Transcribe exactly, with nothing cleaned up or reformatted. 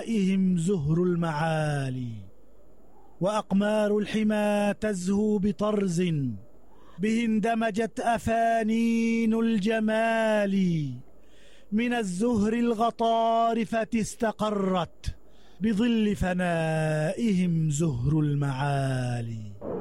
ثنائهم زهر المعالي، وأقمار الحمى تزهو بطرز به اندمجت أفانين الجمال، من الزهر الغطارفة استقرت بظل فنائهم زهر المعالي.